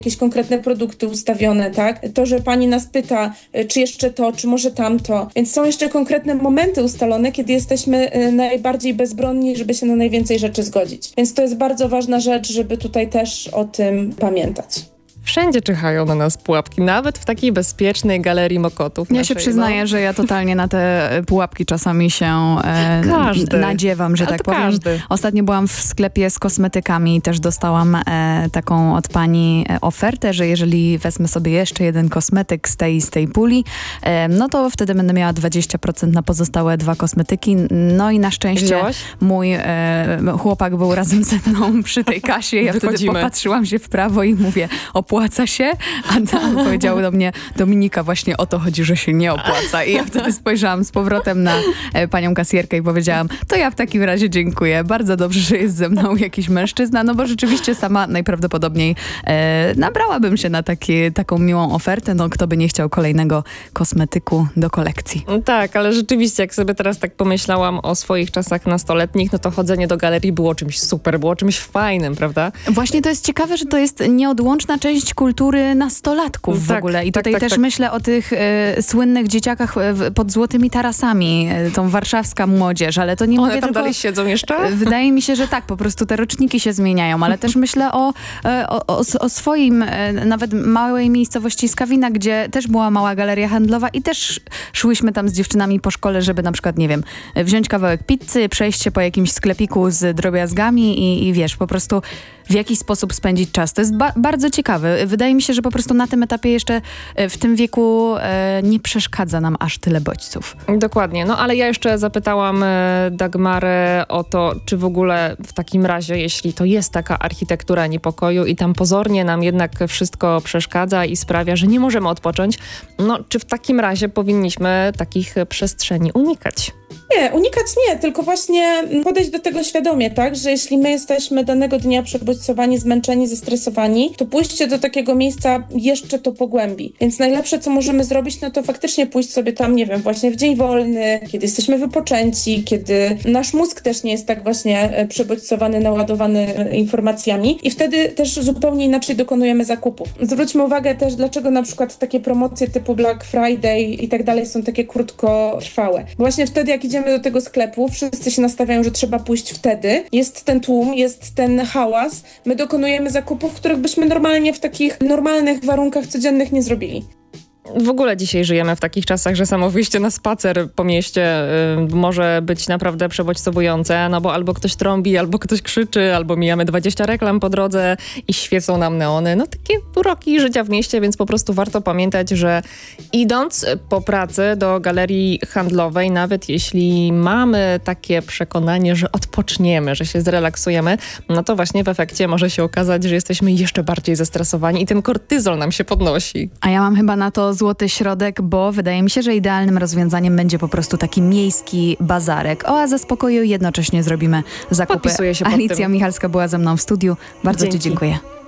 jakieś konkretne produkty ustawione, tak? To, że pani nas pyta, czy jeszcze to, czy może tamto. Więc są jeszcze konkretne momenty ustalone, kiedy jesteśmy najbardziej bezbronni, żeby się na najwięcej rzeczy zgodzić. Więc to jest bardzo ważna rzecz, żeby tutaj też o tym pamiętać. Wszędzie czyhają na nas pułapki, nawet w takiej bezpiecznej galerii Mokotów. Ja się przyznaję, że ja totalnie na te pułapki czasami się nadziewam, że tak powiem. Każdy. Ostatnio byłam w sklepie z kosmetykami i też dostałam taką od pani ofertę, że jeżeli wezmę sobie jeszcze jeden kosmetyk z tej puli, no to wtedy będę miała 20% na pozostałe 2 kosmetyki. No i na szczęście Wzięłaś? mój chłopak był razem ze mną przy tej kasie. Ja wtedy popatrzyłam się w prawo i mówię, opłaca się? A on powiedział do mnie, Dominika, właśnie o to chodzi, że się nie opłaca. I ja wtedy spojrzałam z powrotem na panią kasjerkę i powiedziałam, to ja w takim razie dziękuję. Bardzo dobrze, że jest ze mną jakiś mężczyzna, no bo rzeczywiście sama najprawdopodobniej nabrałabym się na taką miłą ofertę. No kto by nie chciał kolejnego kosmetyku do kolekcji. Tak, ale rzeczywiście, jak sobie teraz tak pomyślałam o swoich czasach nastoletnich, no to chodzenie do galerii było czymś super, było czymś fajnym, prawda? Właśnie to jest ciekawe, że to jest nieodłączna część kultury nastolatków w ogóle. I tutaj też myślę o tych słynnych dzieciakach pod złotymi tarasami, tą warszawska młodzież, ale to nie One mówię tam tylko... dalej siedzą jeszcze? Wydaje mi się, że tak, po prostu te roczniki się zmieniają, ale też myślę o swoim, nawet małej miejscowości Skawina, gdzie też była mała galeria handlowa i też szłyśmy tam z dziewczynami po szkole, żeby na przykład, nie wiem, wziąć kawałek pizzy, przejść się po jakimś sklepiku z drobiazgami i wiesz, po prostu w jakiś sposób spędzić czas. To jest bardzo ciekawe. Wydaje mi się, że po prostu na tym etapie jeszcze w tym wieku nie przeszkadza nam aż tyle bodźców. Dokładnie. No ale ja jeszcze zapytałam Dagmarę o to, czy w ogóle w takim razie, jeśli to jest taka architektura niepokoju i tam pozornie nam jednak wszystko przeszkadza i sprawia, że nie możemy odpocząć, no czy w takim razie powinniśmy takich przestrzeni unikać? Nie, unikać nie, tylko właśnie podejść do tego świadomie, tak, że jeśli my jesteśmy danego dnia przebodźcowani, zmęczeni, zestresowani, to pójście do takiego miejsca jeszcze to pogłębi. Więc najlepsze, co możemy zrobić, no to faktycznie pójść sobie tam, nie wiem, właśnie w dzień wolny, kiedy jesteśmy wypoczęci, kiedy nasz mózg też nie jest tak właśnie przebodźcowany, naładowany informacjami i wtedy też zupełnie inaczej dokonujemy zakupów. Zwróćmy uwagę też, dlaczego na przykład takie promocje typu Black Friday i tak dalej są takie krótkotrwałe. Właśnie wtedy, jak idziemy do tego sklepu, wszyscy się nastawiają, że trzeba pójść wtedy. Jest ten tłum, jest ten hałas. My dokonujemy zakupów, których byśmy normalnie w takich normalnych warunkach codziennych nie zrobili. W ogóle dzisiaj żyjemy w takich czasach, że samo wyjście na spacer po mieście może być naprawdę przebodźcowujące, no bo albo ktoś trąbi, albo ktoś krzyczy, albo mijamy 20 reklam po drodze i świecą nam neony. No takie uroki życia w mieście, więc po prostu warto pamiętać, że idąc po pracy do galerii handlowej, nawet jeśli mamy takie przekonanie, że odpoczniemy, że się zrelaksujemy, no to właśnie w efekcie może się okazać, że jesteśmy jeszcze bardziej zestresowani i ten kortyzol nam się podnosi. A ja mam chyba na to złoty środek, bo wydaje mi się, że idealnym rozwiązaniem będzie po prostu taki miejski bazarek. Oaza spokoju, jednocześnie zrobimy zakupy. Podpisuję się pod Alicja tym. Michalska była ze mną w studiu. Bardzo Ci dziękuję.